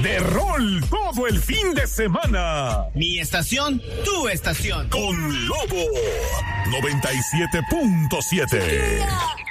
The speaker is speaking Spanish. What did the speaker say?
de rol todo el fin de semana. Mi estación, tu estación. Con Lobo 97.7.